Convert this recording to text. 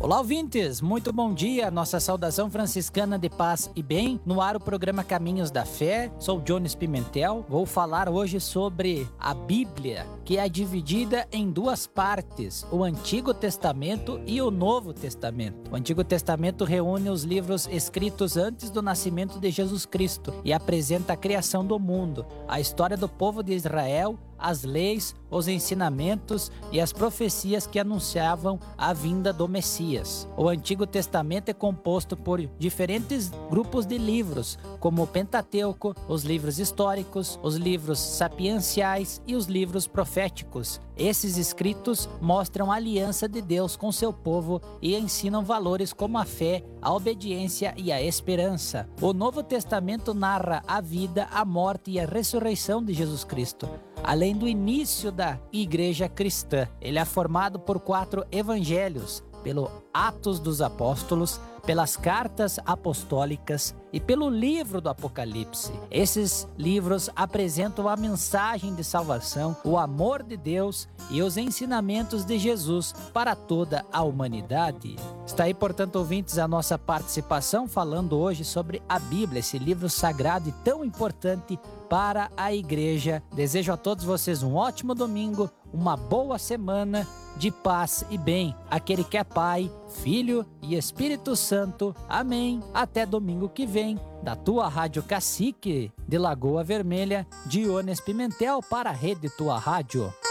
Olá, ouvintes! Muito bom dia! Nossa saudação franciscana de paz e bem. No ar o programa Caminhos da Fé. Sou Jones Pimentel. Vou falar hoje sobre a Bíblia, que é dividida em duas partes, o Antigo Testamento e o Novo Testamento. O Antigo Testamento reúne os livros escritos antes do nascimento de Jesus Cristo e apresenta a criação do mundo, a história do povo de Israel, as leis, os ensinamentos e as profecias que anunciavam a vinda do Messias. O Antigo Testamento é composto por diferentes grupos de livros, como o Pentateuco, os livros históricos, os livros sapienciais e os livros proféticos. Esses escritos mostram a aliança de Deus com seu povo e ensinam valores como a fé, a obediência e a esperança. O Novo Testamento narra a vida, a morte e a ressurreição de Jesus Cristo, além do início da Igreja Cristã. Ele é formado por 4 evangelhos, pelo Atos dos Apóstolos, pelas cartas apostólicas e pelo livro do Apocalipse. Esses livros apresentam a mensagem de salvação, o amor de Deus e os ensinamentos de Jesus para toda a humanidade. Está aí, portanto, ouvintes, a nossa participação falando hoje sobre a Bíblia, esse livro sagrado e tão importante para a Igreja. Desejo a todos vocês um ótimo domingo, uma boa semana de paz e bem. Aquele que é Pai, Filho e Espírito Santo. Amém. Até domingo que vem, da tua Rádio Cacique de Lagoa Vermelha, Jones Pimentel para a Rede Tua Rádio.